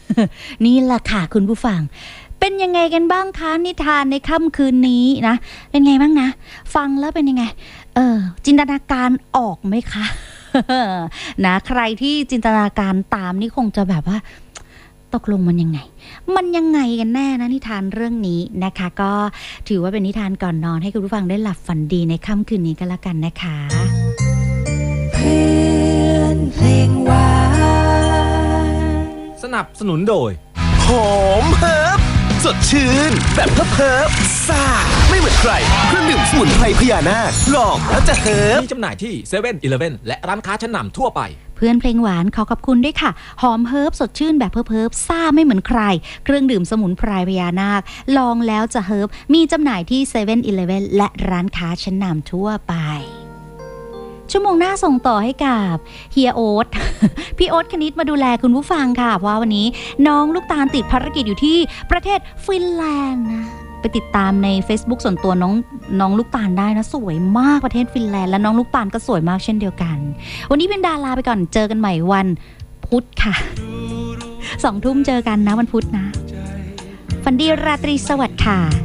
นี่แหละค่ะคุณผู้ฟังเป็นยังไงกันบ้างคะนิทานในค่ำคืนนี้นะเป็นไงบ้างนะฟังแล้วเป็นยังไงจินตนาการออกไหมคะ นะใครที่จินตนาการตามนี่คงจะแบบว่าตกลงมันยังไงกันแน่นะนิทานเรื่องนี้นะคะก็ถือว่าเป็นนิทานก่อนนอนให้คุณผู้ฟังได้หลับฝันดีในค่ำคืนนี้กันละกันนะคะเพื่อนเพลงหวานสนับสนุนโดยหอมเฮิร์บสดชื่นแบบเพิบซ่าไม่เหมือนใครเครื่องดื่มสมุนไพรพญานาคลองแล้วจะเฮิร์บมีจำหน่ายที่เซเว่นอีเลฟเว่นและร้านค้าชั้นนำทั่วไปเพื่อนเพลงหวานขอขอบคุณด้วยค่ะหอมเฮิร์บสดชื่นแบบเพิบซ่าไม่เหมือนใครเครื่องดื่มสมุนไพรพญานาคลองแล้วจะเฮิร์บมีจำหน่ายที่เซเว่นอีเลฟเว่นและร้านค้าชั้นนำทั่วไปชั่วโมงหน้าส่งต่อให้กับเฮียโอ๊ต พี่โอ๊ตคณิตมาดูแลคุณผู้ฟังค่ะเพราะวันนี้น้องลูกตาลติดภารกิจอยู่ที่ประเทศฟินแลนด์นะไปติดตามใน Facebook ส่วนตัวน้องลูกตาลได้นะสวยมากประเทศฟินแลนด์และน้องลูกตาลก็สวยมากเช่นเดียวกันวันนี้เป็นดาราไปก่อนเจอกันใหม่วันพุธค่ะ 20:00 นเจอกันนะวันพุธนะฝันดีราตรีสวัสดิ์ค่ะ